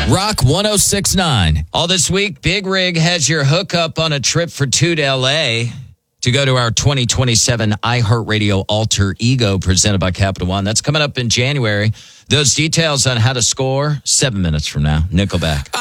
Rock 106.9. All this week, Big Rig has your hookup on a trip for two to L.A. to go to our 2027 iHeartRadio Alter Ego presented by Capital One. That's coming up in January. Those details on how to score, 7 minutes from now. Nickelback.